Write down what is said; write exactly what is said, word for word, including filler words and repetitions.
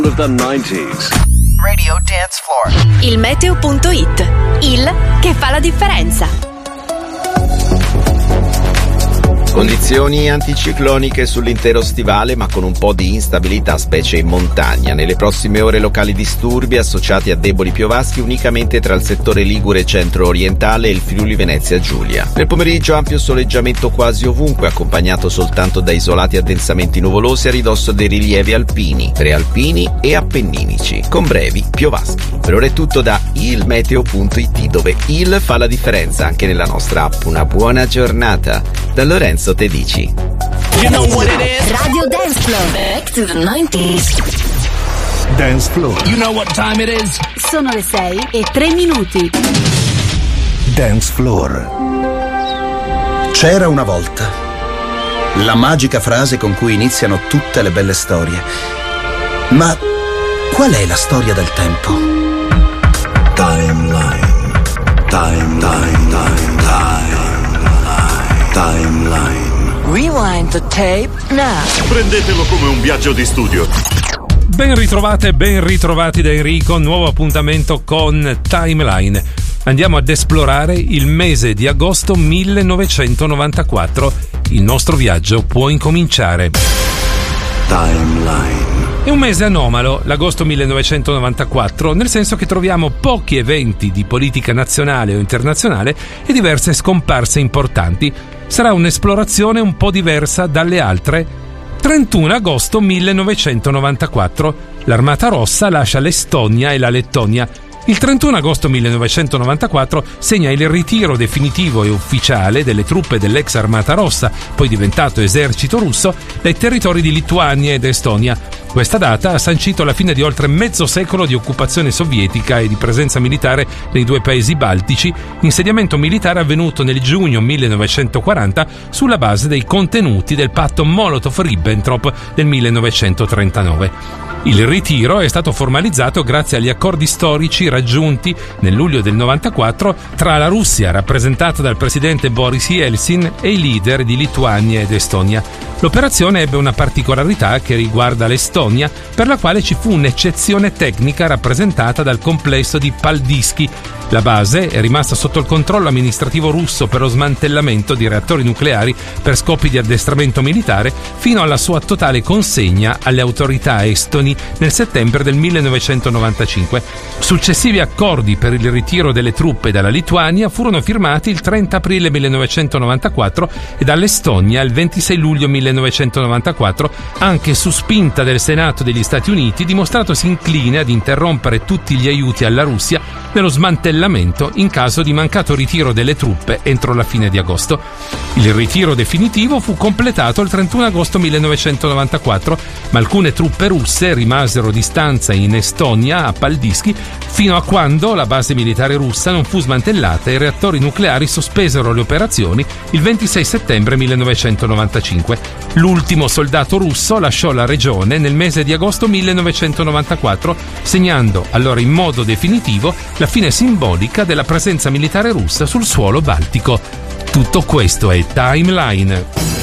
of the nineties. Radio Dance Floor. Il meteo punto it, il che fa la differenza. Condizioni anticicloniche sull'intero stivale, ma con un po' di instabilità, specie in montagna. Nelle prossime ore locali disturbi associati a deboli piovaschi unicamente tra il settore ligure centro-orientale e il Friuli Venezia Giulia. Nel pomeriggio ampio soleggiamento quasi ovunque, accompagnato soltanto da isolati addensamenti nuvolosi a ridosso dei rilievi alpini, prealpini e appenninici, con brevi piovaschi. Per ora è tutto da il meteo punto it, dove il fa la differenza anche nella nostra app. Una buona giornata da Lorenzo Tedici. You know what it is? Radio Dance Floor. Back to the nineties. Dance Floor. You know what time it is? Sono le sei e tre minuti. Dance Floor. C'era una volta. La magica frase con cui iniziano tutte le belle storie. Ma qual è la storia del tempo? Timeline. Timeline. Timeline. Timeline. Rewind the tape now. Prendetelo come un viaggio di studio. Ben ritrovate, ben ritrovati da Enrico, nuovo appuntamento con Timeline. Andiamo ad esplorare il mese di agosto millenovecentonovantaquattro. Il nostro viaggio può incominciare. Timeline. È un mese anomalo, l'agosto millenovecentonovantaquattro, nel senso che troviamo pochi eventi di politica nazionale o internazionale e diverse scomparse importanti. Sarà un'esplorazione un po' diversa dalle altre. trentuno agosto millenovecentonovantaquattro, l'Armata Rossa lascia l'Estonia e la Lettonia. Il trentuno agosto millenovecentonovantaquattro segna il ritiro definitivo e ufficiale delle truppe dell'ex Armata Rossa, poi diventato esercito russo, dai territori di Lituania ed Estonia. Questa data ha sancito la fine di oltre mezzo secolo di occupazione sovietica e di presenza militare nei due paesi baltici, insediamento militare avvenuto nel giugno millenovecentoquaranta sulla base dei contenuti del patto Molotov-Ribbentrop del millenovecentotrentanove. Il ritiro è stato formalizzato grazie agli accordi storici raggiunti nel luglio del novantaquattro tra la Russia, rappresentata dal presidente Boris Yeltsin, e i leader di Lituania ed Estonia. L'operazione ebbe una particolarità che riguarda l'Estonia, per la quale ci fu un'eccezione tecnica rappresentata dal complesso di Paldiski. La base è rimasta sotto il controllo amministrativo russo per lo smantellamento di reattori nucleari per scopi di addestramento militare fino alla sua totale consegna alle autorità estoni nel settembre del millenovecentonovantacinque. Successivi accordi per il ritiro delle truppe dalla Lituania furono firmati il trenta aprile millenovecentonovantaquattro e dall'Estonia il ventisei luglio millenovecentonovantaquattro, anche su spinta del Senato degli Stati Uniti, dimostratosi incline ad interrompere tutti gli aiuti alla Russia nello smantellamento in caso di mancato ritiro delle truppe entro la fine di agosto. Il ritiro definitivo fu completato il trentuno agosto millenovecentonovantaquattro, ma alcune truppe russe rimasero di stanza in Estonia, a Paldiski, fino a quando la base militare russa non fu smantellata e i reattori nucleari sospesero le operazioni il ventisei settembre millenovecentonovantacinque. L'ultimo soldato russo lasciò la regione nel mese di agosto millenovecentonovantaquattro, segnando allora in modo definitivo la fine simbolica della presenza militare russa sul suolo baltico. Tutto questo è Timeline.